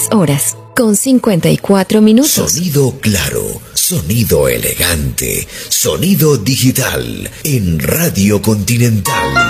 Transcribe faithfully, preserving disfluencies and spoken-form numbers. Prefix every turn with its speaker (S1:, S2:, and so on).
S1: horas con cincuenta y cuatro minutos.
S2: Sonido claro, sonido elegante, sonido digital en Radio Continental.